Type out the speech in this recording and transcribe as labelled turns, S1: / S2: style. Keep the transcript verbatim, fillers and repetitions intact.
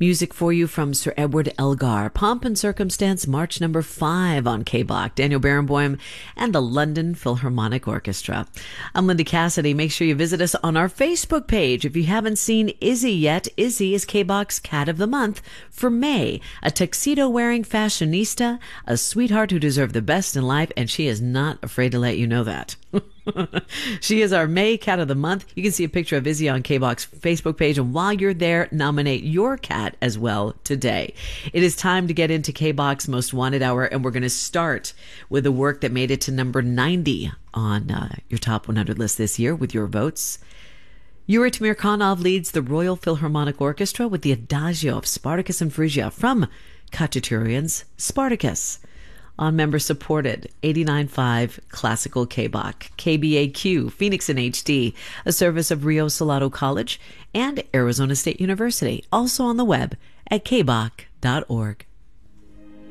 S1: Music for you from Sir Edward Elgar, Pomp and Circumstance, March number five on K-Bach, Daniel Barenboim, and the London Philharmonic Orchestra. I'm Linda Cassidy. Make sure you visit us on our Facebook page. If you haven't seen Izzy yet, Izzy is K-Bach's Cat of the Month for May, a tuxedo-wearing fashionista, a sweetheart who deserved the best in life, and she is not afraid to let you know that. She is our May Cat of the Month. You can see a picture of Izzy on K-Bach's Facebook page, and while you're there, nominate your cat as well today. It is time to get into K-Bach's Most Wanted Hour, and we're going to start with a work that made it to number ninety on uh, your top one hundred list this year with your votes. Yuri Tamirkanov leads the Royal Philharmonic Orchestra with the Adagio of Spartacus and Phrygia from Khachaturian's Spartacus. On member-supported eighty-nine point five Classical K-Bach, K B A Q, Phoenix in H D, a service of Rio Salado College and Arizona State University, also on the web at k bach dot org.